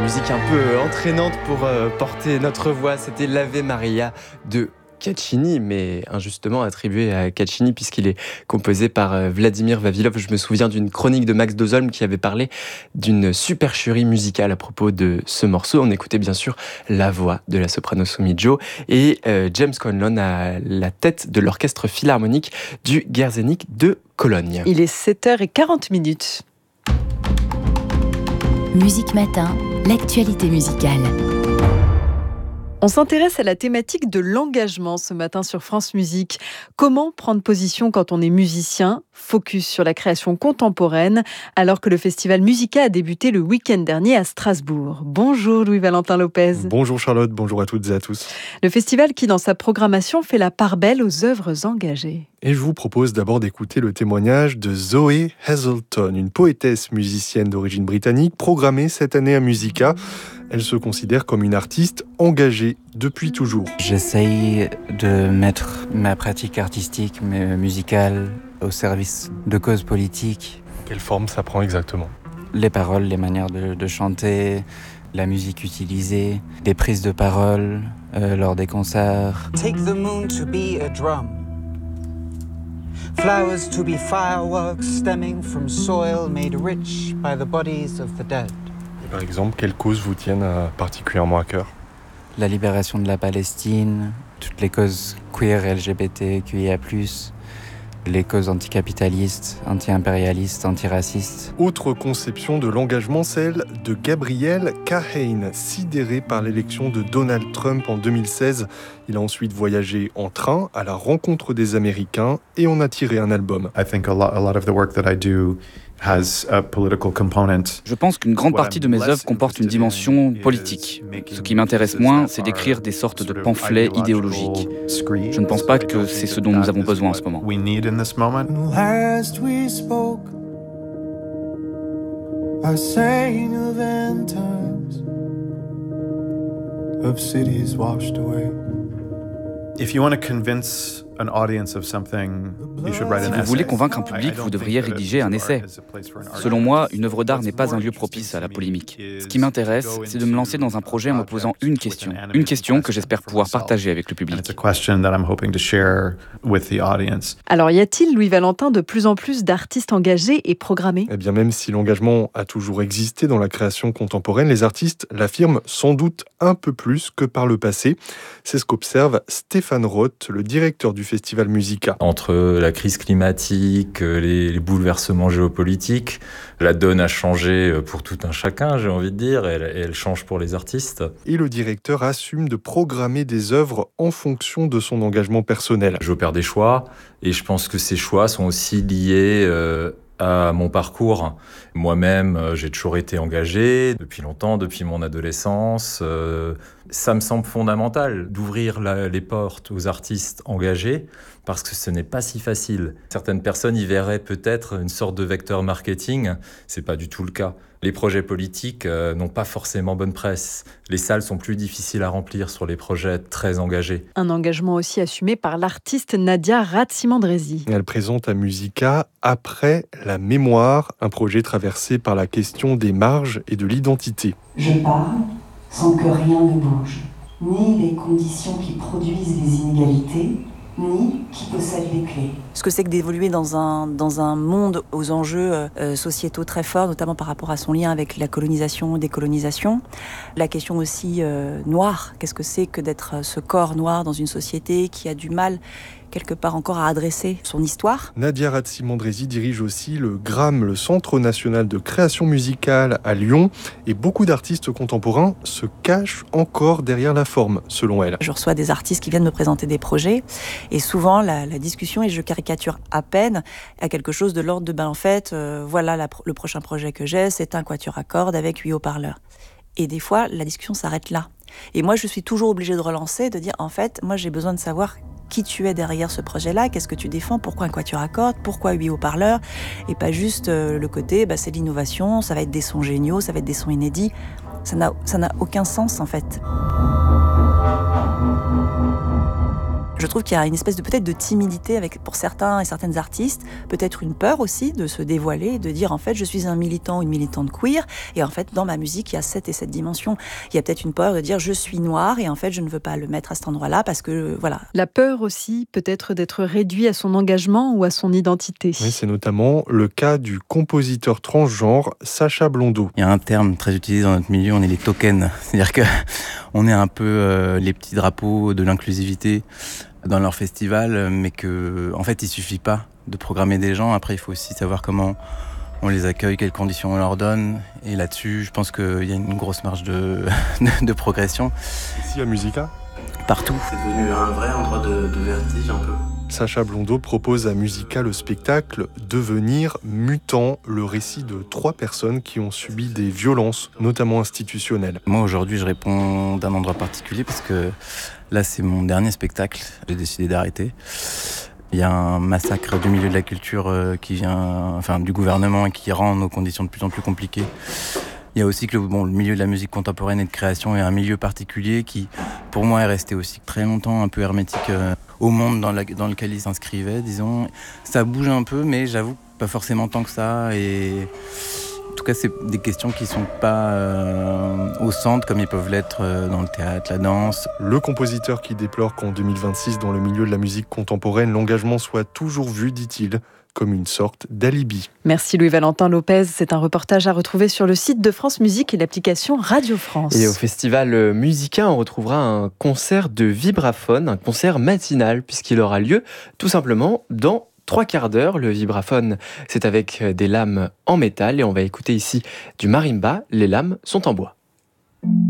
musique un peu entraînante pour porter notre voix. C'était l'Ave Maria de Caccini, mais injustement attribué à Caccini puisqu'il est composé par Vladimir Vavilov. Je me souviens d'une chronique de Max Dozolm qui avait parlé d'une supercherie musicale à propos de ce morceau. On écoutait bien sûr la voix de la soprano Sumi Jo et James Conlon à la tête de l'orchestre philharmonique du Gherzénik de Cologne. Il est 7h40. Musique Matin, l'actualité musicale. On s'intéresse à la thématique de l'engagement ce matin sur France Musique. Comment prendre position quand on est musicien ? Focus sur la création contemporaine, alors que le festival Musica a débuté le week-end dernier à Strasbourg. Bonjour Louis-Valentin Lopez. Bonjour Charlotte, bonjour à toutes et à tous. Le festival qui, dans sa programmation, fait la part belle aux œuvres engagées. Et je vous propose d'abord d'écouter le témoignage de Zoé Hazelton, une poétesse musicienne d'origine britannique, programmée cette année à Musica. Elle se considère comme une artiste engagée depuis toujours. J'essaye de mettre ma pratique artistique, musicale, au service de causes politiques. Quelle forme ça prend exactement ? Les paroles, les manières de chanter, la musique utilisée, des prises de parole lors des concerts. Take the moon to be a drum. Flowers to be fireworks stemming from soil made rich by the bodies of the dead. Par exemple, quelles causes vous tiennent particulièrement à cœur ? La libération de la Palestine, toutes les causes queer et LGBTQIA+, les causes anticapitalistes, anti-impérialistes, antiracistes. Autre conception de l'engagement, celle de Gabriel Kahane, sidéré par l'élection de Donald Trump en 2016. Il a ensuite voyagé en train à la rencontre des Américains et en a tiré un album. I think a lot of the work that I do has a political component. Je pense qu'une grande partie de mes œuvres comporte une dimension politique. Ce qui m'intéresse moins, c'est d'écrire des sortes de pamphlets idéologiques. Je ne pense pas que c'est ce dont nous avons besoin en ce moment. Last we spoke, I sang of end times, of cities washed away. If you want to convince an audience of something, you should write an essay. Si vous voulez convaincre un public, vous devriez rédiger un essai. Selon moi, une œuvre d'art n'est pas un lieu propice à la polémique. Ce qui m'intéresse, c'est de me lancer dans un projet en me posant une question que j'espère pouvoir partager avec le public. Alors, y a-t-il, Louis-Valentin, de plus en plus d'artistes engagés et programmés ? Eh bien, même si l'engagement a toujours existé dans la création contemporaine, les artistes l'affirment sans doute un peu plus que par le passé. C'est ce qu'observe Stéphane Roth, le directeur du festival Musica. Entre la crise climatique, les bouleversements géopolitiques, la donne a changé pour tout un chacun, j'ai envie de dire, et elle change pour les artistes. Et le directeur assume de programmer des œuvres en fonction de son engagement personnel. J'opère des choix, et je pense que ces choix sont aussi liés à mon parcours. Moi-même, j'ai toujours été engagé depuis longtemps, depuis mon adolescence. Ça me semble fondamental d'ouvrir les portes aux artistes engagés parce que ce n'est pas si facile. Certaines personnes y verraient peut-être une sorte de vecteur marketing. C'est pas du tout le cas. Les projets politiques n'ont pas forcément bonne presse. Les salles sont plus difficiles à remplir sur les projets très engagés. Un engagement aussi assumé par l'artiste Nadia Ratsimandresi. Elle présente à Musica Après la mémoire, un projet traversé par la question des marges et de l'identité. Je parle sans que rien ne bouge, ni les conditions qui produisent les inégalités, ni qui possède les clés. Ce que c'est que d'évoluer dans un monde aux enjeux sociétaux très forts, notamment par rapport à son lien avec la colonisation, décolonisation. La question aussi noire, qu'est-ce que c'est que d'être ce corps noir dans une société qui a du mal quelque part encore à adresser son histoire. Nadia Ratsimandresi dirige aussi le GRAM, le Centre national de création musicale à Lyon, et beaucoup d'artistes contemporains se cachent encore derrière la forme, selon elle. Je reçois des artistes qui viennent me présenter des projets, et souvent la discussion, et je caricature à peine, à quelque chose de l'ordre de voilà le prochain projet que j'ai, c'est un quatuor à cordes avec 8 haut-parleurs. Et des fois, la discussion s'arrête là. Et moi, je suis toujours obligée de relancer, de dire, en fait, moi j'ai besoin de savoir qui tu es derrière ce projet-là, qu'est-ce que tu défends, pourquoi un quatuor à cordes, pourquoi 8 haut-parleurs, et pas juste le côté, c'est l'innovation, ça va être des sons géniaux, ça va être des sons inédits. Ça n'a aucun sens en fait. Je trouve qu'il y a une espèce de peut-être de timidité pour certains et certaines artistes, peut-être une peur aussi de se dévoiler et de dire en fait je suis un militant ou une militante queer et en fait dans ma musique il y a cette et cette dimension. Il y a peut-être une peur de dire je suis noire et en fait je ne veux pas le mettre à cet endroit-là parce que voilà. La peur aussi peut-être d'être réduit à son engagement ou à son identité. Oui, c'est notamment le cas du compositeur transgenre Sacha Blondeau. Il y a un terme très utilisé dans notre milieu, on est les tokens. C'est-à-dire qu'on est un peu les petits drapeaux de l'inclusivité dans leur festival, mais qu'en fait, il suffit pas de programmer des gens. Après, il faut aussi savoir comment on les accueille, quelles conditions on leur donne. Et là-dessus, je pense qu'il y a une grosse marge de progression. Ici, à Musica ? Partout. C'est devenu un vrai endroit de vertige un peu. Sacha Blondeau propose à Musica le spectacle Devenir mutant, le récit de 3 personnes qui ont subi des violences, notamment institutionnelles. Moi, aujourd'hui, je réponds d'un endroit particulier parce que là, c'est mon dernier spectacle. J'ai décidé d'arrêter. Il y a un massacre du milieu de la culture qui vient, du gouvernement et qui rend nos conditions de plus en plus compliquées. Il y a aussi que le milieu de la musique contemporaine et de création est un milieu particulier qui, pour moi, est resté aussi très longtemps un peu hermétique au monde dans lequel il s'inscrivait, disons. Ça bouge un peu, mais j'avoue, pas forcément tant que ça. Et en tout cas, c'est des questions qui sont pas au centre, comme ils peuvent l'être dans le théâtre, la danse. Le compositeur qui déplore qu'en 2026, dans le milieu de la musique contemporaine, l'engagement soit toujours vu, dit-il, comme une sorte d'alibi. Merci Louis-Valentin Lopez. C'est un reportage à retrouver sur le site de France Musique et l'application Radio France. Et au festival Musica, on retrouvera un concert de vibraphone, un concert matinal, puisqu'il aura lieu tout simplement dans 3 quarts d'heure. Le vibraphone, c'est avec des lames en métal et on va écouter ici du marimba. Les lames sont en bois.